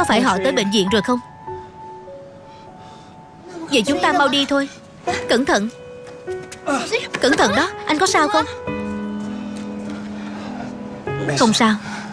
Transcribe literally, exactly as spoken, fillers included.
Có phải họ tới bệnh viện rồi không? Vậy chúng ta mau đi thôi. Cẩn thận. Cẩn thận đó, anh có sao không? Không sao.